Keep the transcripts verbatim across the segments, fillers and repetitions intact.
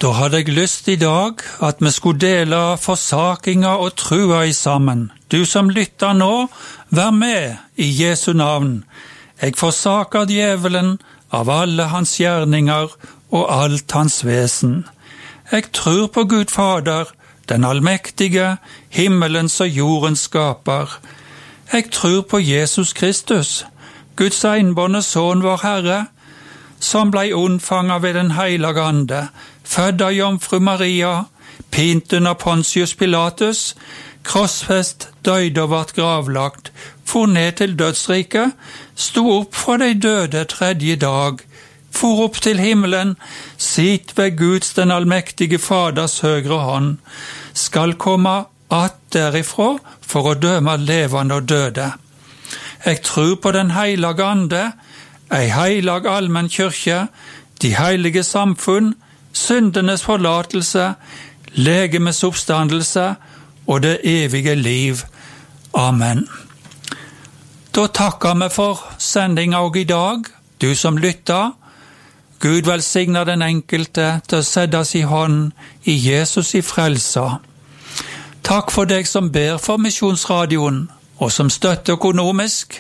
Da hadde jeg lyst i dag at vi skulle dele forsakinga og trua i sammen. Du som lytter nå, vær med i Jesu navn. Jeg forsaker djevelen av alle hans gjerninger og alt hans vesen. Jeg tror på Gud Fader, den allmektige, himmelens og jordens skaper. Jeg tror på Jesus Kristus, Guds enbårne sønn vår Herre, som blei unnfanget ved den heilige ande, født av jomfru Maria, pint under Pontius Pilatus, krossfest, døde og vart gravlagt, for ned til dødsriket, sto opp fra de døde tredje dag, for opp til himmelen, sitt ved Guds den allmektige Faders høyre hånd, skal komme att derifra for å døme levende og døde. Jeg tror på den heilige ande, ei heilag allmenn kyrkje, de heilige samfunn, syndenes forlatelse, legemes oppstandelse og det evige liv. Amen. Da takker vi for sendinga og i dag, du som lytter. Gud velsigner den enkelte til å settes i hånd i Jesus i frelsa. Takk for deg som ber for Misjonsradioen, og som støtter økonomisk.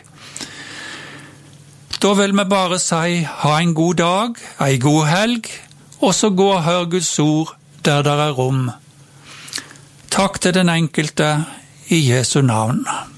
Da vil vi bare si ha en god dag, en god helg, og så gå og hør Guds ord der der er rom. Takk til den enkelte i Jesu navn.